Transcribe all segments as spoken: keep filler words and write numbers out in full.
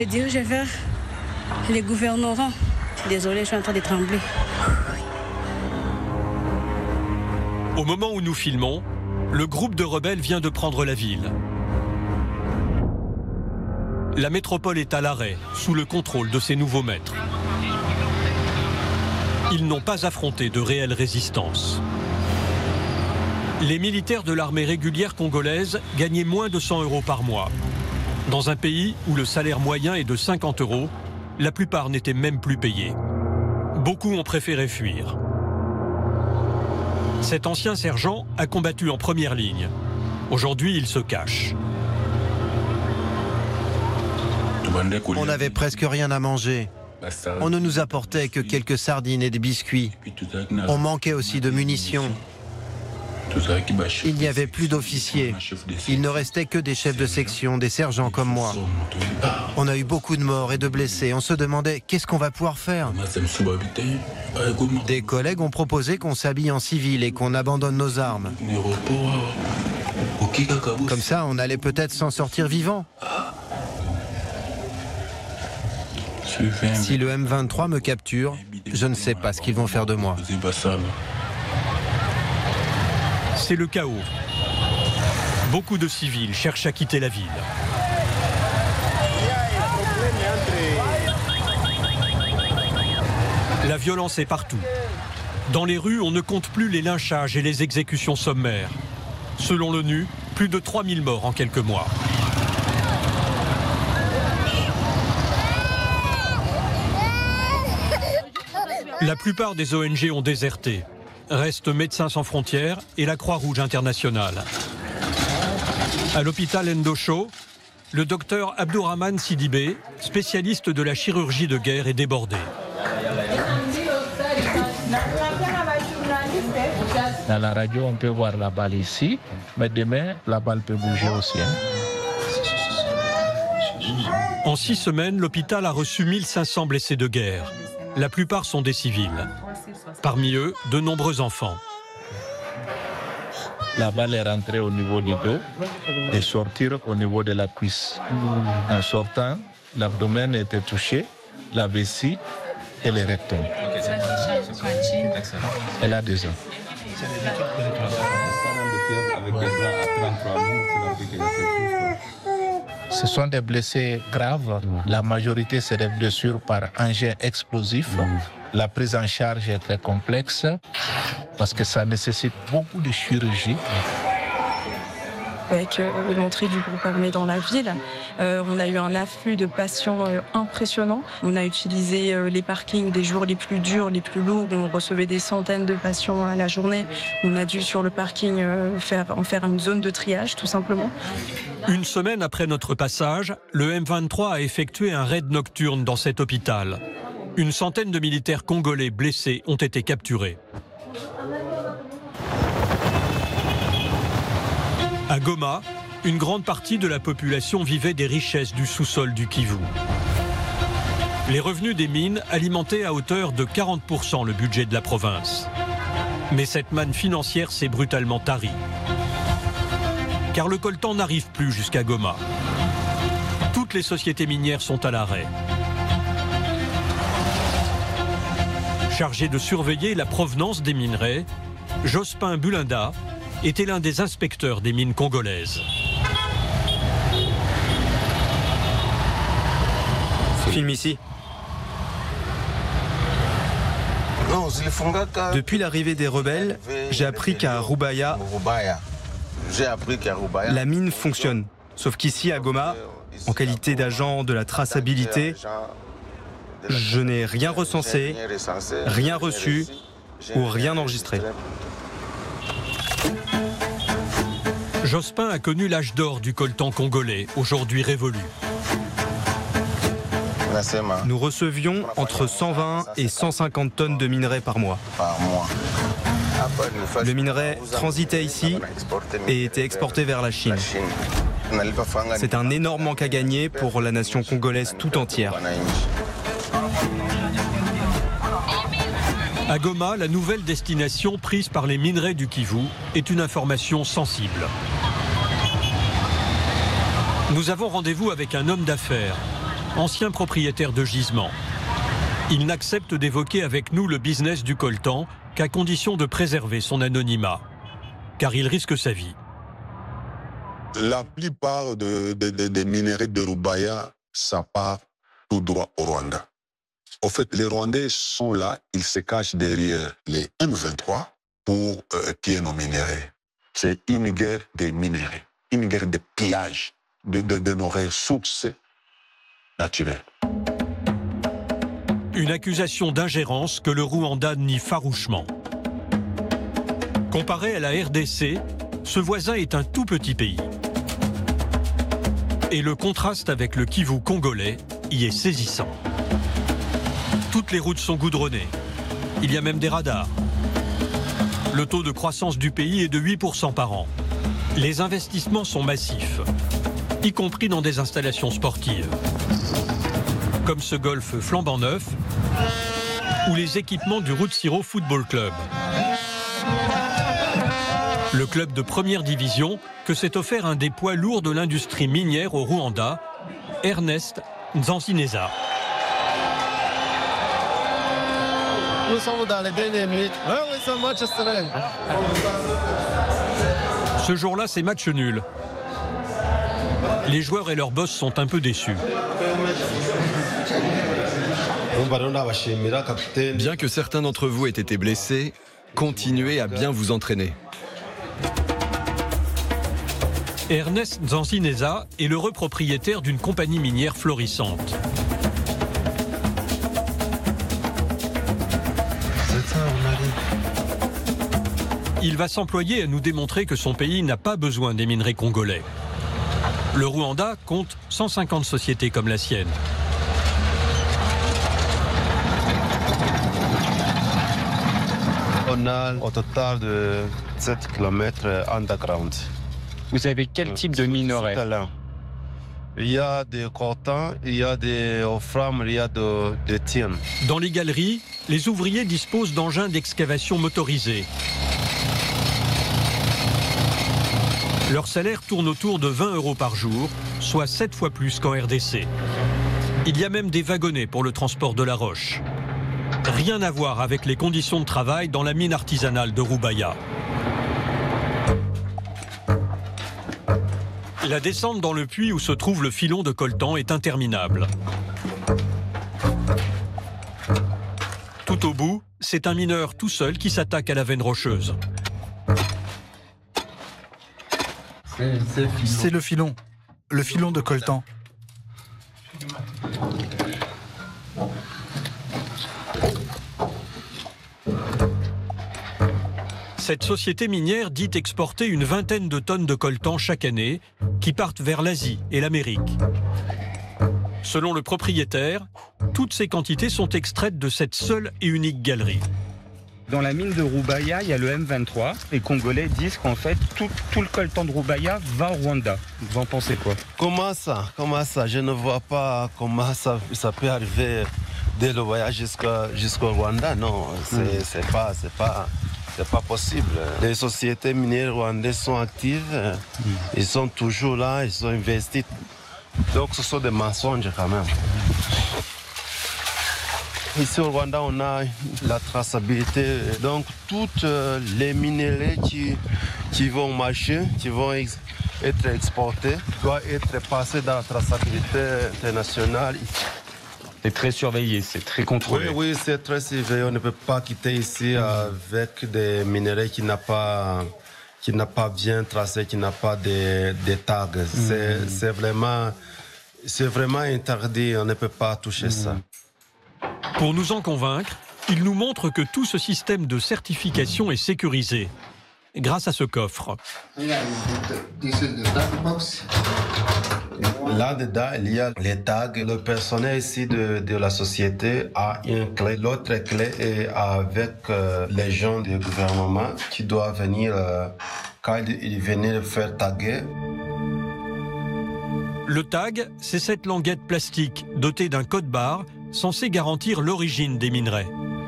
Je dirige vers les gouvernements. Désolée, je suis en train de trembler. Au moment où nous filmons, le groupe de rebelles vient de prendre la ville. La métropole est à l'arrêt, sous le contrôle de ses nouveaux maîtres. Ils n'ont pas affronté de réelle résistance. Les militaires de l'armée régulière congolaise gagnaient moins de cent euros par mois. Dans un pays où le salaire moyen est de cinquante euros, la plupart n'étaient même plus payés. Beaucoup ont préféré fuir. Cet ancien sergent a combattu en première ligne. Aujourd'hui, il se cache. On n'avait presque rien à manger. On ne nous apportait que quelques sardines et des biscuits. On manquait aussi de munitions. Il n'y avait plus d'officiers. Il ne restait que des chefs de section, des sergents comme moi. On a eu beaucoup de morts et de blessés. On se demandait qu'est-ce qu'on va pouvoir faire. Des collègues ont proposé qu'on s'habille en civil et qu'on abandonne nos armes. Comme ça, on allait peut-être s'en sortir vivant. Si le M vingt-trois me capture, je ne sais pas ce qu'ils vont faire de moi. C'est le chaos. Beaucoup de civils cherchent à quitter la ville. La violence est partout. Dans les rues, on ne compte plus les lynchages et les exécutions sommaires. Selon l'ONU, plus de trois mille morts en quelques mois. La plupart des O N G ont déserté. Restent Médecins sans frontières et la Croix-Rouge internationale. À l'hôpital Ndosho, le docteur Abdourahmane Sidibé, spécialiste de la chirurgie de guerre, est débordé. Dans la radio, on peut voir la balle ici, mais demain, la balle peut bouger aussi. Hein. En six semaines, l'hôpital a reçu mille cinq cents blessés de guerre. La plupart sont des civils. Parmi eux, de nombreux enfants. La balle est rentrée au niveau du dos et sortir au niveau de la cuisse. En sortant, l'abdomen était touché, la vessie et le rectum. Elle a deux ans. Ce sont des blessés graves. La majorité, c'est des blessures par engin explosif. La prise en charge est très complexe parce que ça nécessite beaucoup de chirurgie. Avec euh, l'entrée du groupe armé dans la ville, euh, on a eu un afflux de patients euh, impressionnant. On a utilisé euh, les parkings des jours les plus durs, les plus lourds, où on recevait des centaines de patients à la journée. On a dû sur le parking euh, faire, en faire une zone de triage, tout simplement. Une semaine après notre passage, le M vingt-trois a effectué un raid nocturne dans cet hôpital. Une centaine de militaires congolais blessés ont été capturés. À Goma, une grande partie de la population vivait des richesses du sous-sol du Kivu. Les revenus des mines alimentaient à hauteur de quarante pour cent le budget de la province. Mais cette manne financière s'est brutalement tarie. Car le coltan n'arrive plus jusqu'à Goma. Toutes les sociétés minières sont à l'arrêt. Chargé de surveiller la provenance des minerais, Jospin Bulinda était l'un des inspecteurs des mines congolaises. Filme ici. Depuis l'arrivée des rebelles, j'ai appris qu'à Rubaya, la mine fonctionne. Sauf qu'ici, à Goma, en qualité d'agent de la traçabilité, je n'ai rien recensé, rien reçu ou rien enregistré. Jospin a connu l'âge d'or du coltan congolais, aujourd'hui révolu. Nous recevions entre cent vingt et cent cinquante tonnes de minerais par mois. Le minerai transitait ici et était exporté vers la Chine. C'est un énorme manque à gagner pour la nation congolaise tout entière. À Goma, la nouvelle destination prise par les minerais du Kivu est une information sensible. Nous avons rendez-vous avec un homme d'affaires, ancien propriétaire de gisement. Il n'accepte d'évoquer avec nous le business du coltan qu'à condition de préserver son anonymat, car il risque sa vie. La plupart des de, de, de minéraux de Roubaïa, ça part tout droit au Rwanda. En fait, les Rwandais sont là, ils se cachent derrière les M vingt-trois pour euh, piller nos minéraux. C'est une guerre des minéraux, une guerre de pillage de, de, de nos ressources naturelles. Une accusation d'ingérence que le Rwanda nie farouchement. Comparé à la R D C, ce voisin est un tout petit pays. Et le contraste avec le Kivu congolais y est saisissant. Toutes les routes sont goudronnées. Il y a même des radars. Le taux de croissance du pays est de huit pour cent par an. Les investissements sont massifs, y compris dans des installations sportives, comme ce golf flambant neuf ou les équipements du Rutsiro Football Club. Le club de première division que s'est offert un des poids lourds de l'industrie minière au Rwanda, Ernest Nzanzineza. Nous sommes dans les dernières minutes. Oui, oui, c'est un match serré. Ce jour-là, c'est match nul. Les joueurs et leurs boss sont un peu déçus. Bien que certains d'entre vous aient été blessés, continuez à bien vous entraîner. Ernest Nzanzineza est l'heureux propriétaire d'une compagnie minière florissante. Il va s'employer à nous démontrer que son pays n'a pas besoin des minerais congolais. Le Rwanda compte cent cinquante sociétés comme la sienne. On a au total de sept kilomètres underground. Vous avez quel type de minerai? Il y a des coltan, il y a des wolfram, il y a de, de tin. Dans les galeries, les ouvriers disposent d'engins d'excavation motorisés. Leur salaire tourne autour de vingt euros par jour, soit sept fois plus qu'en R D C. Il y a même des wagonnets pour le transport de la roche. Rien à voir avec les conditions de travail dans la mine artisanale de Roubaïa. La descente dans le puits où se trouve le filon de coltan est interminable. Tout au bout, c'est un mineur tout seul qui s'attaque à la veine rocheuse. C'est le filon, le filon de coltan. Cette société minière dit exporter une vingtaine de tonnes de coltan chaque année qui partent vers l'Asie et l'Amérique. Selon le propriétaire, toutes ces quantités sont extraites de cette seule et unique galerie. Dans la mine de Roubaïa, il y a le M vingt-trois. Les Congolais disent qu'en fait, tout, tout le coltan de Roubaïa va au Rwanda. Vous en pensez quoi? Comment ça? Comment ça? Je ne vois pas comment ça, ça peut arriver dès le voyage jusqu'à, jusqu'au Rwanda. Non, c'est, mmh. c'est pas... C'est pas... C'est pas possible. Les sociétés minières rwandaises sont actives, mmh. Ils sont toujours là, ils sont investis. Donc ce sont des mensonges quand même. Ici au Rwanda, on a la traçabilité. Donc toutes les minéraux qui, qui vont marcher, qui vont ex- être exportés, doivent être passés dans la traçabilité internationale. C'est très surveillé, c'est très contrôlé. Oui, oui, c'est très surveillé. On ne peut pas quitter ici avec des minéraux qui n'ont pas, qui n'a pas bien tracé, qui n'ont pas de, de tags. Mmh. C'est, c'est, vraiment, c'est vraiment interdit. On ne peut pas toucher mmh. ça. Pour nous en convaincre, il nous montre que tout ce système de certification est sécurisé grâce à ce coffre. Là-dedans, il y a les tags. Le personnel ici de, de la société a une clé. L'autre clé est avec euh, les gens du gouvernement qui doivent venir, euh, quand ils viennent faire taguer. Le tag, c'est cette languette plastique dotée d'un code barre censé garantir l'origine des minerais.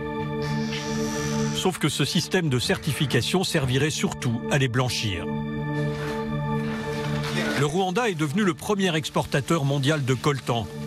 Sauf que ce système de certification servirait surtout à les blanchir. Le Rwanda est devenu le premier exportateur mondial de coltan,